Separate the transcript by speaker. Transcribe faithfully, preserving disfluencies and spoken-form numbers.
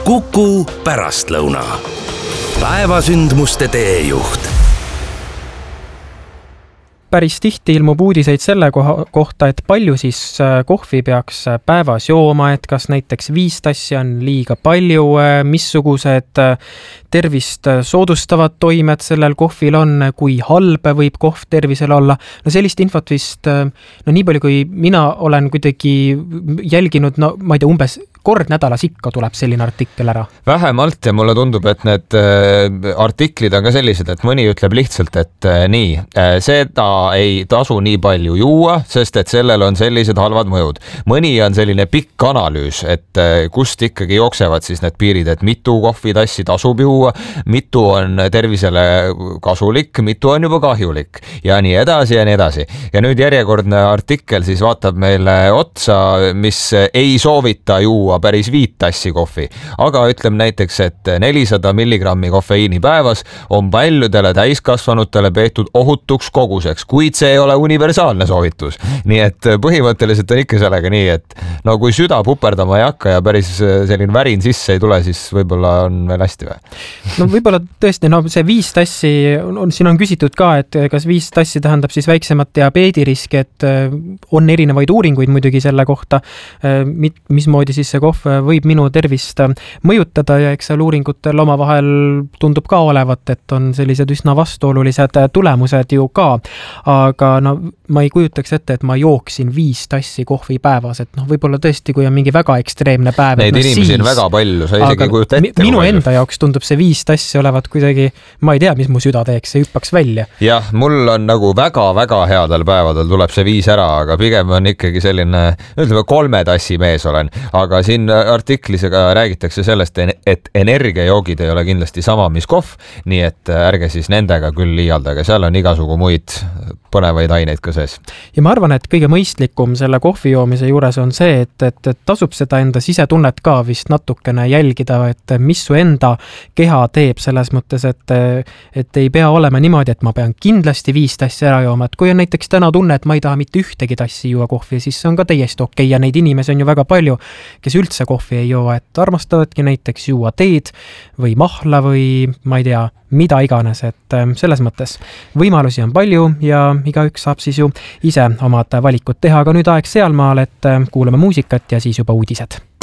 Speaker 1: Kuku pärastlõuna. Päevasündmuste teejuht.
Speaker 2: Päris tihti ilmub uudiseid selle kohta, et palju siis kohvi peaks päevas jooma, et kas näiteks viis tassi on liiga palju, missugused tervist soodustavad toimed sellel kohvil on, kui halb võib kohv tervisel olla. No sellist infot vist, no nii palju kui mina olen kuidagi jälginud, no ma ei tea, umbes kord nädalas ikka tuleb selline artikkel ära.
Speaker 3: Vähemalt ja mulle tundub, et need artiklid on ka sellised, et mõni ütleb lihtsalt, et nii, seda ei tasu nii palju juua, sest et sellel on sellised halvad mõjud. Mõni on selline pikk analüüs, et kust ikkagi jooksevad siis need piirid, et mitu kohvitassi tasub juua, mitu on tervisele kasulik, mitu on juba kahjulik ja nii edasi ja nii edasi. Ja nüüd järjekordne artikkel siis vaatab meile otsa, mis ei soovita juua päris viit tassi kohvi, aga ütleme näiteks, et nelisada milligrammi kofeiini päevas on paljudele täiskasvanutele peetud ohutuks koguseks, kuid see ei ole universaalne soovitus. Nii et põhimõtteliselt on ikka sellega nii, et no kui süda puperdama ei hakka ja päris selline värin sisse ei tule, siis võib-olla on veel hästi või?
Speaker 2: No võib-olla tõesti, no see viis tassi, on, siin on küsitud ka, et kas viis tassi tähendab siis väiksemat diabeediriski, et on erinevaid uuringuid muidugi selle kohta, mismoodi siis see kohv võib minu tervist mõjutada ja eks seal uuringutel omavahel tundub ka olevat, et on sellised üsna vastuolulised tulemused ju ka, aga no ma ei kujutaks ette, et ma jooksin viis tassi kohvi päevas, et noh, võib-olla tõesti, kui on mingi väga ekstreemne päev.
Speaker 3: Neid
Speaker 2: no,
Speaker 3: inimesi
Speaker 2: siis,
Speaker 3: on väga palju, sa isegi kujuta ette.
Speaker 2: Minu enda jaoks tundub see viis tassi olevat kuidagi, ma ei tea, mis mu süda teeks, see hüppaks välja.
Speaker 3: Jah, mul on nagu väga-väga headel päevadel tuleb see viis ära, aga pigem on ikkagi selline, ütleme kolme tassi mees olen, aga siin artiklis räägitakse sellest, et energiajoogid ei ole kindlasti sama, mis kohv, nii et ärge siis nendega küll liialdage, seal on igasugu muid põnevaid aineid ka sees.
Speaker 2: Ja ma arvan, et kõige mõistlikum selle kohvi joomise juures on see, et, et, et tasub seda enda sisetunnet ka vist natukene jälgida, et mis su enda keha teeb selles mõttes, et, et ei pea olema niimoodi, et ma pean kindlasti viis tassi ära jooma, et kui on näiteks täna tunne, et ma ei taha mitte ühtegi tassi juua kohvi, siis see on ka täiesti okei ja neid inimesi on ju väga palju, kes üldse kohvi ei joo, et armastavadki näiteks juua teed või mahla või ma ei tea, mida iganes, et selles mõttes võimalusi on palju ja igaüks saab siis ju ise omad valikud teha, aga nüüd aeg sealmaal, et kuulame muusikat ja siis juba uudised.